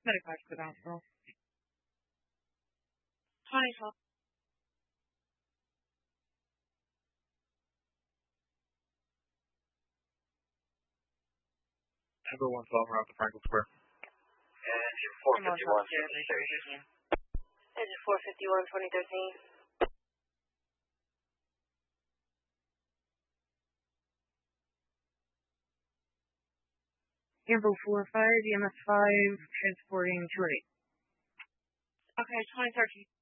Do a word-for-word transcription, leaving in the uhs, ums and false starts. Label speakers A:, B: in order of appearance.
A: twenty-five to the hospital. twenty twelve.
B: Number one twelve, we're out to Franklin Square.
C: Engine four fifty-one, twenty thirteen.
D: Engine four fifty-one, twenty thirteen.
A: Info four five, E M S five, transporting two eight.
D: Okay, twenty thirteen.